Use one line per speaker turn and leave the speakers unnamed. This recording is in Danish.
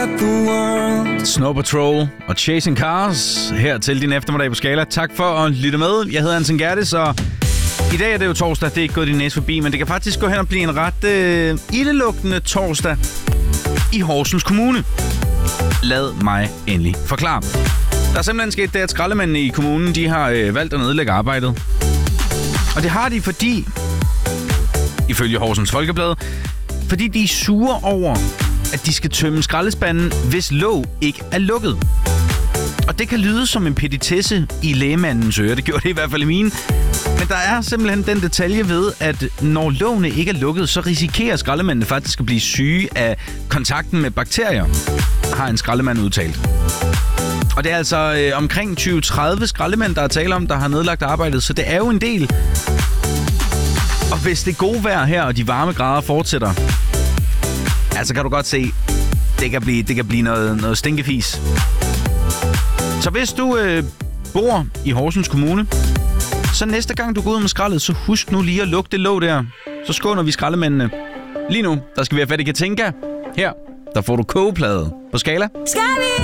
Snow Patrol og Chasing Cars her til din eftermiddag på Skala. Tak for at lytte med. Jeg hedder Anton Gerdes, og i dag er det jo torsdag. Det er ikke gået din næse forbi, men det kan faktisk gå hen og blive en ret ildelugtende torsdag i Horsens Kommune. Lad mig endelig forklare. Der er simpelthen sket det, at skraldemændene i kommunen de har valgt at nedlægge arbejdet. Og det har de, fordi, ifølge Horsens Folkeblad, fordi de er sure over, at de skal tømme skraldespanden, hvis låg ikke er lukket. Og det kan lyde som en petitesse i lægemandens ører. Det gjorde det i hvert fald i mine. Men der er simpelthen den detalje ved, at når lågene ikke er lukket, så risikerer skraldemændene faktisk at blive syge af kontakten med bakterier, har en skraldemand udtalt. Og det er altså omkring 20-30 skraldemænd, der er tale om, der har nedlagt arbejdet, så det er jo en del. Og hvis det gode vejr her, og de varme grader fortsætter, altså kan du godt se, det kan blive noget stinkefis. Så hvis du bor i Horsens Kommune, så næste gang du går ud med skraldet, så husk nu lige at lukke det låg der. Så skåner vi skraldemændene. Lige nu, der skal vi have fat i Katinka. Her, der får du kogeplade på Skala.
Skal vi?